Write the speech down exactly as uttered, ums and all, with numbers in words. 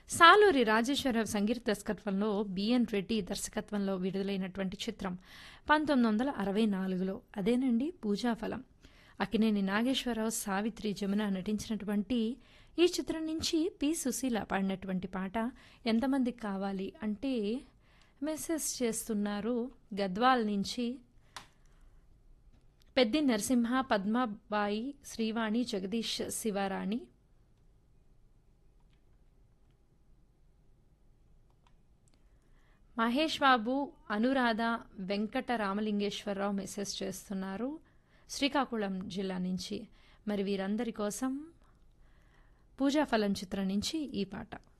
సాలూరి రాజేశ్వరరావు సంగీత దర్శకత్వంలో బిఎన్ రెడ్డి దర్శకత్వంలో విడుదలైనటువంటి చిత్రం పంతొమ్మిది వందల అరవై నాలుగులో అదేనండి పూజాఫలం. అక్కినేని నాగేశ్వరరావు, సావిత్రి, జమున నటించినటువంటి ఈ చిత్రం నుంచి పి సుశీల పాడినటువంటి పాట ఎంతమందికి కావాలి అంటే మెసేజ్ చేస్తున్నారు గద్వాల్ నుంచి పెద్ది నరసింహ, పద్మాబాయి, శ్రీవాణి, జగదీష్, శివారాణి. మహేష్ బాబు, అనురాధ, వెంకట రామలింగేశ్వరరావు మెసేజ్ చేస్తున్నారు శ్రీకాకుళం జిల్లా నుంచి. మరి వీరందరి కోసం పూజాఫలం చిత్రం నుంచి ఈ పాట.